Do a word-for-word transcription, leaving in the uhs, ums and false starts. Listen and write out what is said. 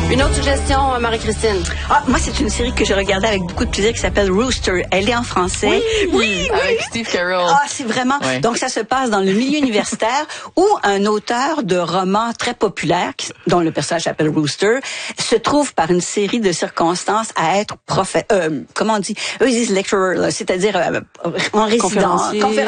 Une autre suggestion, Marie-Christine? Ah, moi, c'est une série que je regardais avec beaucoup de plaisir qui s'appelle Rooster. Elle est en français. Oui, oui, oui. Avec Steve Carell. Ah, c'est vraiment... Ouais. Donc, ça se passe dans le milieu universitaire où un auteur de romans très populaire, qui, dont le personnage s'appelle Rooster, se trouve par une série de circonstances à être prophète... Euh, comment on dit? Eux, ils disent lecturer, là, c'est-à-dire euh, en résidence. Conférencier.